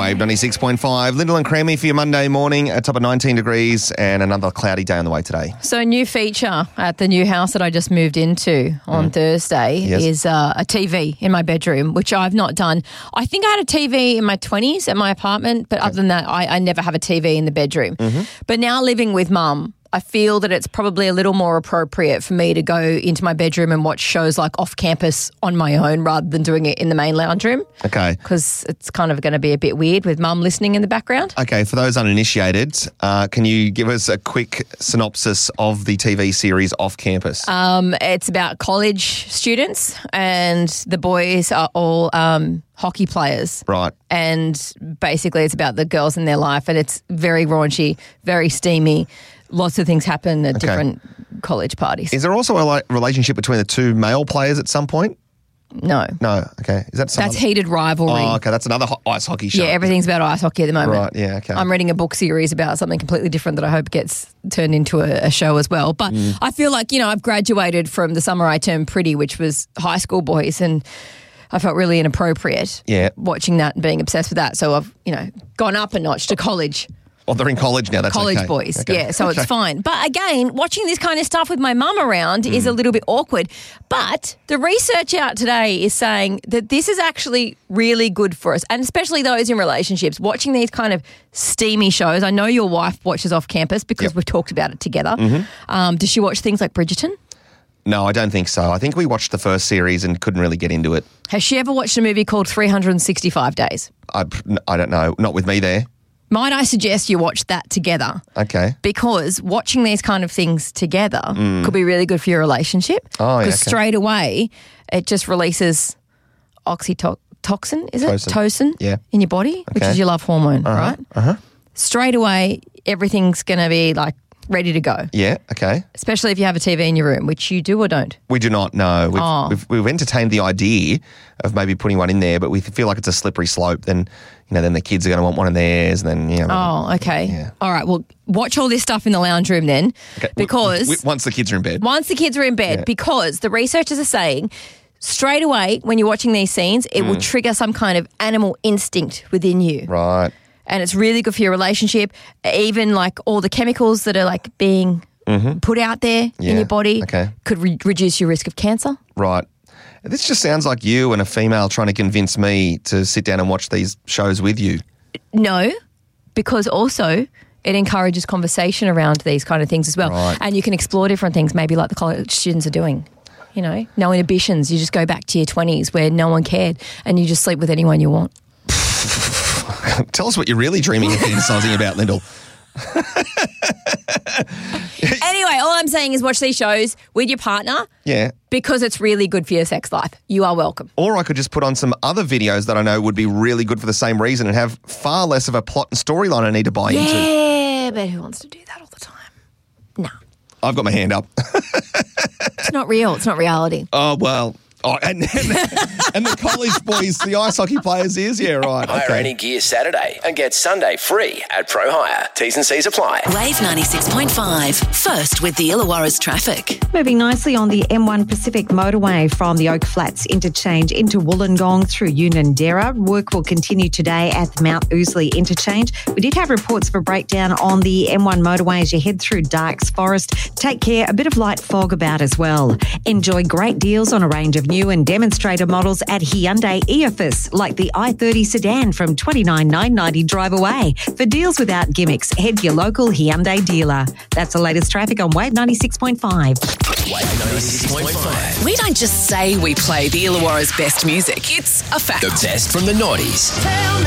Wave 96.5. Lyndall and Creamy for your Monday morning at top of 19 degrees and another cloudy day on the way today. So new feature at the new house that I just moved into on Thursday is a TV in my bedroom, which I've not done. I think I had a TV in my 20s at my apartment, but other than that, I never have a TV in the bedroom. But now living with Mum, I feel that it's probably a little more appropriate for me to go into my bedroom and watch shows like Off Campus on my own rather than doing it in the main lounge room. Okay. Because it's kind of going to be a bit weird with Mum listening in the background. Okay, for those uninitiated, can you give us a quick synopsis of the TV series Off Campus? It's about college students and the boys are all hockey players. Right. And basically it's about the girls in their life and it's very raunchy, very steamy. Lots of things happen at different college parties. Is there also a relationship between the two male players at some point? No. No, okay. Is that That's heated rivalry. Oh, okay. That's another ice hockey show. Yeah, everything's about ice hockey at the moment. Right, yeah, okay. I'm reading a book series about something completely different that I hope gets turned into a show as well. But I feel like, I've graduated from the summer I turned pretty, which was high school boys, and I felt really inappropriate watching that and being obsessed with that. So I've, gone up a notch to college. Oh, they're in college now. That's college okay. boys, Okay. yeah, so it's fine. But again, watching this kind of stuff with my mum around is a little bit awkward. But the research out today is saying that this is actually really good for us, and especially those in relationships, watching these kind of steamy shows. I know your wife watches Off Campus because we've talked about it together. Does she watch things like Bridgerton? No, I don't think so. I think we watched the first series and couldn't really get into it. Has she ever watched a movie called 365 Days? I don't know. Not with me there. Might I suggest you watch that together? Okay. Because watching these kind of things together could be really good for your relationship. Oh, yeah. Because straight away, it just releases oxytocin, is it? Tocin in your body, which is your love hormone, right? Straight away, everything's going to be like ready to go. Yeah, okay. Especially if you have a TV in your room, which you do or don't. We do not, no. We've entertained the idea of maybe putting one in there, but we feel like it's a slippery slope. Then, then the kids are going to want one of theirs. And then, Oh, okay. Yeah. All right. Well, watch all this stuff in the lounge room then, because once the kids are in bed. Once the kids are in bed, because the researchers are saying straight away when you're watching these scenes, it will trigger some kind of animal instinct within you. Right. And it's really good for your relationship. Even like all the chemicals that are like being put out there in your body could reduce your risk of cancer. Right. This just sounds like you and a female trying to convince me to sit down and watch these shows with you. No, because also it encourages conversation around these kind of things as well. Right. And you can explore different things, maybe like the college students are doing. No inhibitions. You just go back to your 20s where no one cared and you just sleep with anyone you want. Tell us what you're really dreaming of fantasizing about, Lyndall. Anyway, all I'm saying is watch these shows with your partner. Yeah. Because it's really good for your sex life. You are welcome. Or I could just put on some other videos that I know would be really good for the same reason and have far less of a plot and storyline I need to buy into. Yeah, but who wants to do that all the time? No. I've got my hand up. It's not real. It's not reality. Oh, well. Oh, and the college boys, the ice hockey players is, yeah, right. Hire any gear Saturday and get Sunday free at Pro Hire. T's and C's apply. Wave 96.5, first with the Illawarra's traffic. Moving nicely on the M1 Pacific motorway from the Oak Flats interchange into Wollongong through Unanderra. Work will continue today at the Mount Ousley interchange. We did have reports of a breakdown on the M1 motorway as you head through Darks Forest. Take care, a bit of light fog about as well. Enjoy great deals on a range of new and demonstrator models at Hyundai Eophas, like the i30 sedan from $29,990 drive away. For deals without gimmicks, head to your local Hyundai dealer. That's the latest traffic on Wave 96.5. Wave 96.5. We don't just say we play the Illawarra's best music. It's a fact. The best from the noughties.